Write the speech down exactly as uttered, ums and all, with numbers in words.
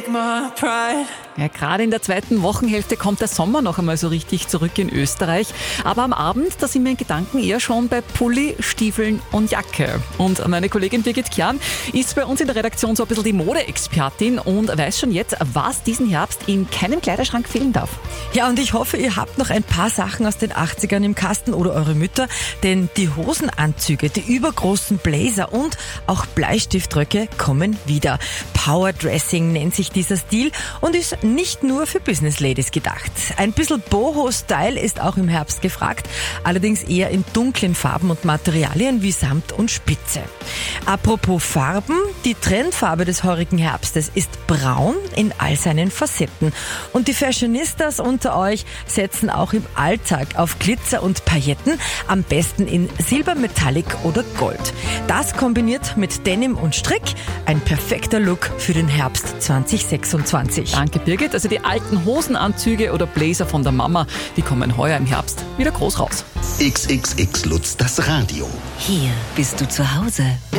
take my pride. Ja, gerade in der zweiten Wochenhälfte kommt der Sommer noch einmal so richtig zurück in Österreich. Aber am Abend, da sind wir in Gedanken eher schon bei Pulli, Stiefeln und Jacke. Und meine Kollegin Birgit Kern ist bei uns in der Redaktion so ein bisschen die Modeexpertin und weiß schon jetzt, was diesen Herbst in keinem Kleiderschrank fehlen darf. Ja, und ich hoffe, ihr habt noch ein paar Sachen aus den achtzigern im Kasten oder eure Mütter, denn die Hosenanzüge, die übergroßen Blazer und auch Bleistiftröcke kommen wieder. Powerdressing nennt sich dieser Stil und ist nicht nur für Business Ladies gedacht. Ein bisschen Boho-Style ist auch im Herbst gefragt, allerdings eher in dunklen Farben und Materialien wie Samt und Spitze. Apropos Farben, die Trendfarbe des heurigen Herbstes ist braun in all seinen Facetten. Und die Fashionistas unter euch setzen auch im Alltag auf Glitzer und Pailletten, am besten in Silber, Metallic oder Gold. Das kombiniert mit Denim und Strick, ein perfekter Look für den Herbst zwanzig sechsundzwanzig. Danke Birgit, also die alten Hosenanzüge oder Blazer von der Mama, die kommen heuer im Herbst wieder groß raus. X X X Lutz, das Radio. Hier bist du zu Hause.